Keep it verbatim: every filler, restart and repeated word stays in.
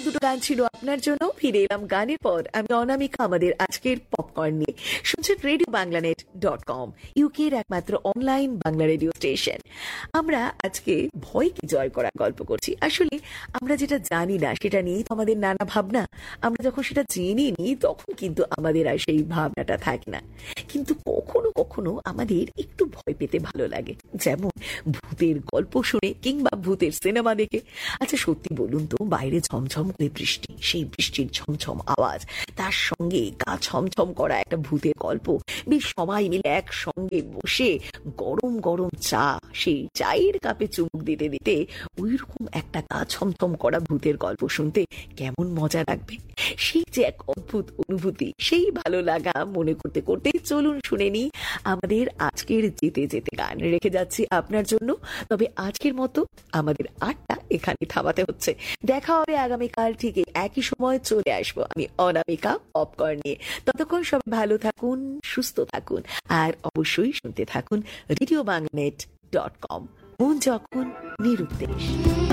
দুটো গান ছিল আপনার জন্য। ফিরে এলাম গানের পর। আমি অনামিকা আমাদের আজকের পপকর্ন নিয়ে। শুনছেন radio Bangla net dot com, ইউকের একমাত্র অনলাইন বাংলা রেডিও স্টেশন। আমরা আজকে ভয়কে জয় করার গল্প করছি। আসলে আমরা যেটা জানি না সেটা নিয়েই তো আমাদের নানা ভাবনা। আমরা যখন সেটা জেনে নিই তখন কিন্তু আমাদের আর সেই ভাবনাটা থাকে না। কিন্তু কখনো কখনো আমাদের একটু ভয় পেতে ভালো লাগে, যেমন ভূতের গল্প শুনে কিংবা ভূতের সিনেমা দেখে। আচ্ছা সত্যি বলুন তো, বাইরে ঝমঝম করে বৃষ্টি, সেই বৃষ্টির ঝমঝম আওয়াজ, তার সঙ্গে গা ছমছম করা একটা ভূতের গল্প, বেশ সবাই মিলে একসঙ্গে বসে গরম গরম চা, সেই চায়ের কাপে চুমুক দিতে দিতে ওই রকম একটা গা ছমছম করা ভূতের গল্প শুনতে কেমন মজা লাগবে। সেই যে এক অদ্ভুত অনুভূতি, সেই ভালো লাগা মনে করতে করতে চলুন শুনে নিই আমাদের আজকের যেতে যেতে গান। রেখে যাচ্ছি আপনার জন্য। তবে আজকের মতো আমাদের আটটা এখানে থামাতে হচ্ছে। দেখা হবে আগামীকাল ঠিক একই সময় চলে আসবো আমি অনামিকা পপকর্ন নিয়ে। ততক্ষণ সবাই ভালো থাকুন, সুস্থ থাকুন, আর অবশ্যই শুনতে থাকুন radio Bangla net dot com. মন যখন নিরুদ্দেশ।